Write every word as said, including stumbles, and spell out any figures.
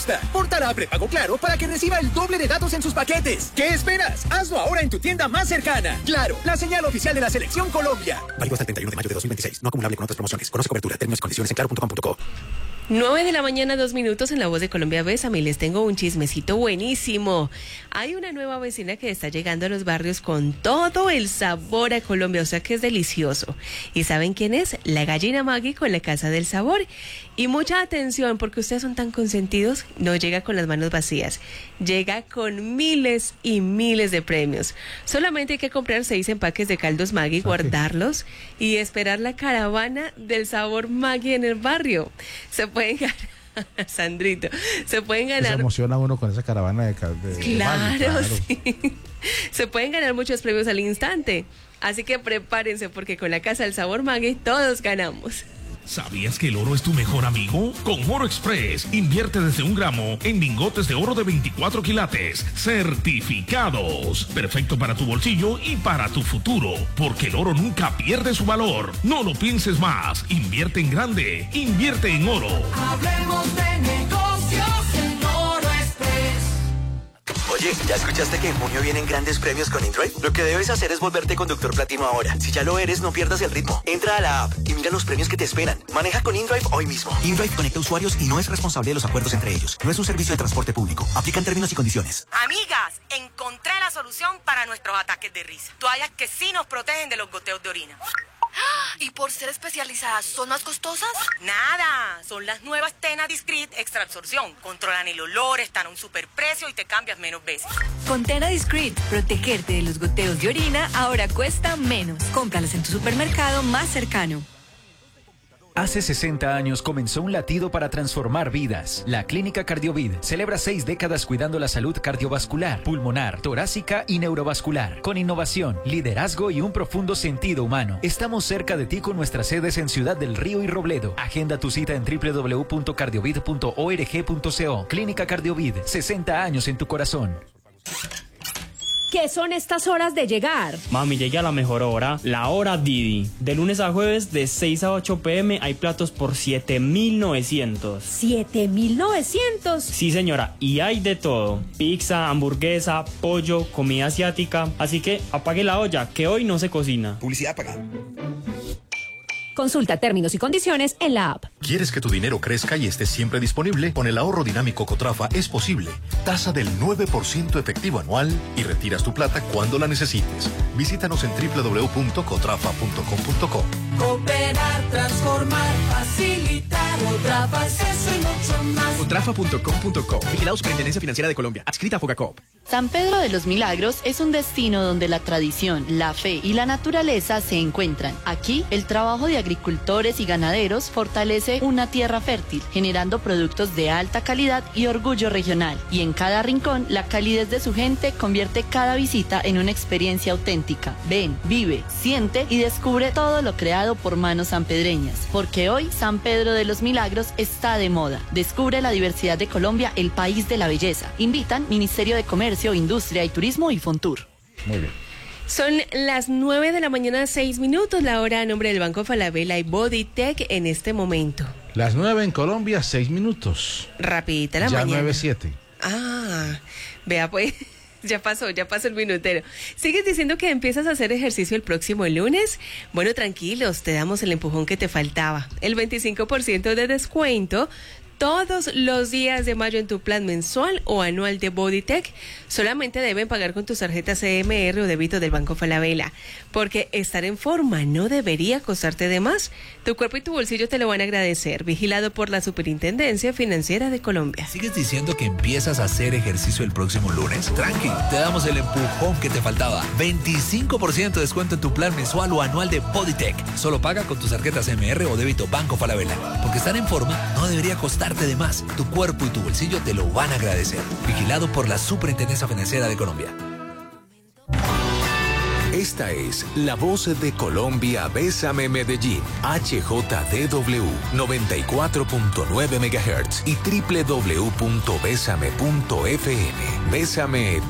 gusta. Pórtala a prepago Claro para que reciba el doble de datos en sus paquetes. ¿Qué esperas? Hazlo ahora en tu tienda más cercana. Claro, la señal oficial de la Selección Colombia. Válido hasta el treinta y uno de mayo de dos mil veintiséis. No acumulable con otras promociones. Conoce cobertura, términos y condiciones en claro punto com punto co. nueve de la mañana, dos minutos en La Voz de Colombia. Bésame, les tengo un chismecito buenísimo. Hay una nueva vecina que está llegando a los barrios con todo el sabor a Colombia, o sea que es delicioso. ¿Y saben quién es? La gallina Maggie con la Casa del Sabor. Y mucha atención, porque ustedes son tan consentidos, no llega con las manos vacías. Llega con miles y miles de premios. Solamente hay que comprar seis empaques de caldos Maggie, guardarlos y esperar la caravana del sabor Maggie en el barrio. Se pueden ganar, Sandrito, se pueden ganar. Se emociona uno con esa caravana de, de claro, Maggie, claro. Sí. Se pueden ganar muchos premios al instante. Así que prepárense, porque con la Casa del Sabor Maggie todos ganamos. ¿Sabías que el oro es tu mejor amigo? Con Oro Express, invierte desde un gramo en lingotes de oro de veinticuatro quilates, certificados. Perfecto para tu bolsillo y para tu futuro, porque el oro nunca pierde su valor. No lo pienses más, invierte en grande, invierte en oro. Hablemos de negocios en Oro Express. Oye, ¿ya escuchaste que en junio vienen grandes premios con InDrive? Lo que debes hacer es volverte conductor platino ahora. Si ya lo eres, no pierdas el ritmo. Entra a la app y mira los premios que te esperan. Maneja con InDrive hoy mismo. InDrive conecta usuarios y no es responsable de los acuerdos entre ellos. No es un servicio de transporte público. Aplican términos y condiciones. Amigas, encontré la solución para nuestros ataques de risa. Toallas que sí nos protegen de los goteos de orina. ¿Y por ser especializadas son más costosas? Nada, son las nuevas Tena Discreet Extra Absorción. Controlan el olor, están a un superprecio y te cambias menos veces. Con Tena Discreet, protegerte de los goteos de orina ahora cuesta menos. Cómpralas en tu supermercado más cercano. Hace sesenta años comenzó un latido para transformar vidas. La Clínica Cardiovid celebra seis décadas cuidando la salud cardiovascular, pulmonar, torácica y neurovascular. Con innovación, liderazgo y un profundo sentido humano. Estamos cerca de ti con nuestras sedes en Ciudad del Río y Robledo. Agenda tu cita en doble u doble u doble u punto cardiovid punto org punto co. Clínica Cardiovid, sesenta años en tu corazón. ¿Qué son estas horas de llegar? Mami, llegué a la mejor hora, la hora Didi. De lunes a jueves, de seis a ocho pm, hay platos por siete mil novecientos. ¿siete mil novecientos? Sí, señora, y hay de todo. Pizza, hamburguesa, pollo, comida asiática. Así que apague la olla, que hoy no se cocina. Publicidad pagada. Consulta términos y condiciones en la app. ¿Quieres que tu dinero crezca y esté siempre disponible? Con el ahorro dinámico Cotrafa es posible. Tasa del nueve por ciento efectivo anual y retiras tu plata cuando la necesites. Visítanos en doble u doble u doble u punto cotrafa punto com punto co. Cooperar, transformar, facilitar. Cotrafa es eso y mucho más. cotrafa punto com punto co. Vigilado Superintendencia Financiera de Colombia. Adscrita a Fogacop. San Pedro de los Milagros es un destino donde la tradición, la fe y la naturaleza se encuentran. Aquí, el trabajo de agricultores y ganaderos fortalece una tierra fértil, generando productos de alta calidad y orgullo regional. Y en cada rincón, la calidez de su gente convierte cada visita en una experiencia auténtica. Ven, vive, siente y descubre todo lo creado por manos sanpedreñas. Porque hoy, San Pedro de los Milagros está de moda. Descubre la diversidad de Colombia, el país de la belleza. Invitan Ministerio de Comercio, Industria y Turismo y Fontur. Muy bien. Son las nueve de la mañana, seis minutos, la hora a nombre del Banco Falabella y Bodytech en este momento. Las nueve en Colombia, seis minutos. Rapidita la ya mañana. Ya nueve siete. Ah, vea pues, ya pasó, ya pasó el minutero. ¿Sigues diciendo que empiezas a hacer ejercicio el próximo lunes? Bueno, tranquilos, te damos el empujón que te faltaba. El veinticinco por ciento de descuento todos los días de mayo en tu plan mensual o anual de Bodytech. Solamente deben pagar con tus tarjetas C M R o débito del Banco Falabella, porque estar en forma no debería costarte de más. Tu cuerpo y tu bolsillo te lo van a agradecer. Vigilado por la Superintendencia Financiera de Colombia. ¿Sigues diciendo que empiezas a hacer ejercicio el próximo lunes? Tranqui, te damos el empujón que te faltaba. veinticinco por ciento de descuento en tu plan mensual o anual de Bodytech. Solo paga con tus tarjetas C M R o débito Banco Falabella, porque estar en forma no debería costar de más. Tu cuerpo y tu bolsillo te lo van a agradecer. Vigilado por la Superintendencia Financiera de Colombia. Esta es la voz de Colombia. Bésame Medellín. H J D W noventa y cuatro punto nueve megahertz y doble u doble u doble u punto bésame punto f m. Bésame